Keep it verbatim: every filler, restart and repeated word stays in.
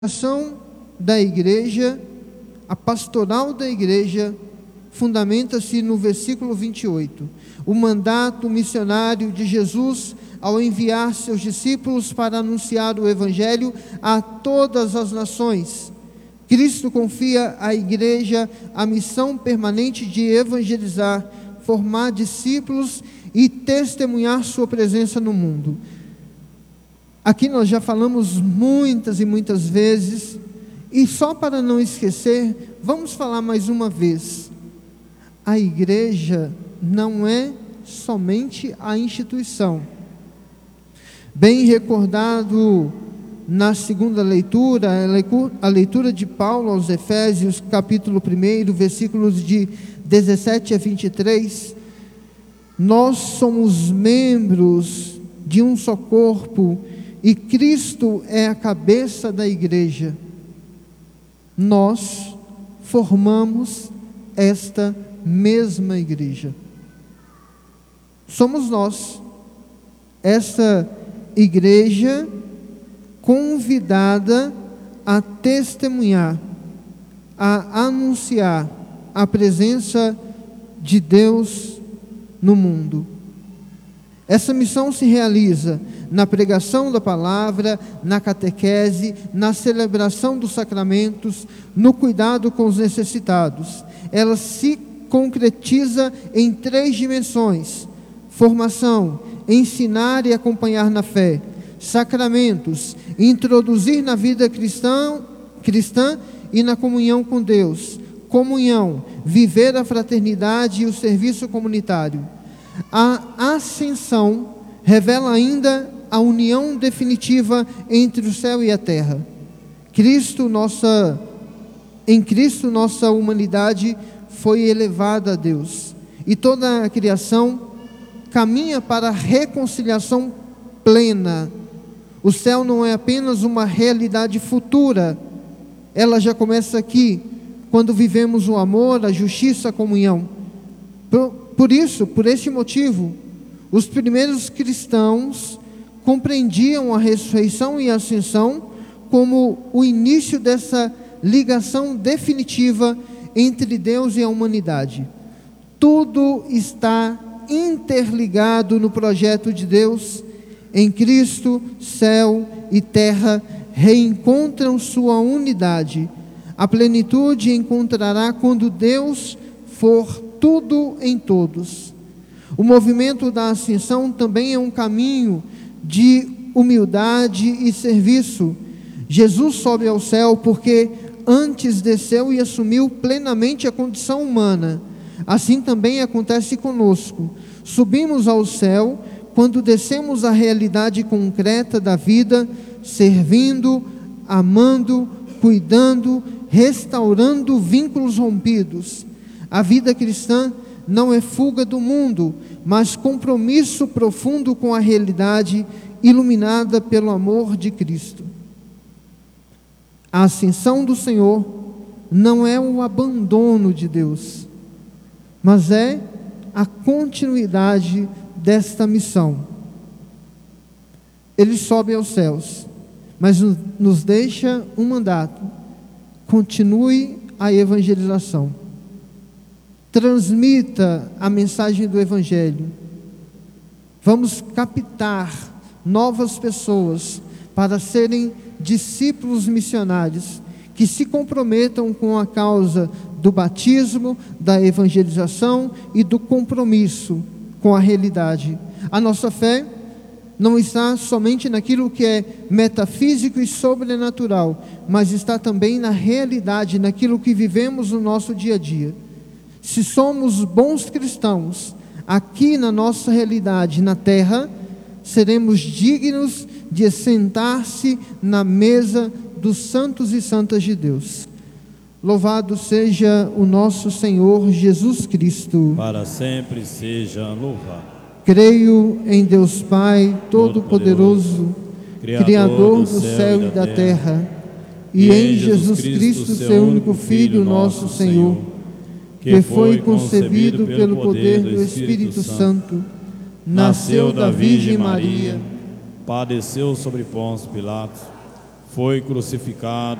A ação da igreja, a pastoral da igreja, fundamenta-se no versículo vinte e oito. O mandato missionário de Jesus ao enviar seus discípulos para anunciar o evangelho a todas as nações. Cristo confia à igreja a missão permanente de evangelizar, formar discípulos e testemunhar sua presença no mundo. Aqui nós já falamos muitas e muitas vezes, e só para não esquecer, vamos falar mais uma vez. A igreja não é somente a instituição. Bem recordado na segunda leitura, a leitura de Paulo aos Efésios, capítulo um, versículos de dezessete a vinte e três, nós somos membros de um só corpo, e Cristo é a cabeça da igreja. Nós formamos esta mesma igreja. Somos nós, esta igreja convidada a testemunhar, a anunciar a presença de Deus no mundo. Essa missão se realiza na pregação da palavra, na catequese, na celebração dos sacramentos, no cuidado com os necessitados. Ela se concretiza em três dimensões: formação, ensinar e acompanhar na fé; sacramentos, introduzir na vida cristã, cristã e na comunhão com Deus; comunhão, viver a fraternidade e o serviço comunitário. A ascensão revela ainda a união definitiva entre o céu e a terra. Cristo, nossa, em Cristo, nossa humanidade foi elevada a Deus, e toda a criação caminha para a reconciliação plena. O céu não é apenas uma realidade futura, ela já começa aqui, quando vivemos o amor, a justiça, a comunhão. Por, por isso, por este motivo, os primeiros cristãos compreendiam a ressurreição e a ascensão como o início dessa ligação definitiva entre Deus e a humanidade. Tudo está interligado no projeto de Deus. Em Cristo, céu e terra reencontram sua unidade. A plenitude encontrará quando Deus for tudo em todos. O movimento da ascensão também é um caminho de humildade e serviço. Jesus sobe ao céu porque antes desceu e assumiu plenamente a condição humana. Assim também acontece conosco. Subimos ao céu quando descemos à realidade concreta da vida, servindo, amando, cuidando, restaurando vínculos rompidos. A vida cristã não é fuga do mundo, mas compromisso profundo com a realidade iluminada pelo amor de Cristo. A ascensão do Senhor não é o abandono de Deus, mas é a continuidade desta missão. Ele sobe aos céus, mas nos deixa um mandato: continue a evangelização. Transmita a mensagem do Evangelho. Vamos captar novas pessoas para serem discípulos missionários, que se comprometam com a causa do batismo, da evangelização e do compromisso com a realidade. A nossa fé não está somente naquilo que é metafísico e sobrenatural, mas está também na realidade, naquilo que vivemos no nosso dia a dia. Se somos bons cristãos, aqui na nossa realidade, na terra, seremos dignos de sentar-se na mesa dos santos e santas de Deus. Louvado seja o nosso Senhor Jesus Cristo. Para sempre seja louvado. Creio em Deus Pai Todo-Poderoso, Criador do céu e da terra, e em Jesus Cristo, seu único Filho, nosso Senhor, que foi concebido pelo poder do Espírito Santo, nasceu da Virgem Maria, padeceu sobre Pôncio Pilatos, foi crucificado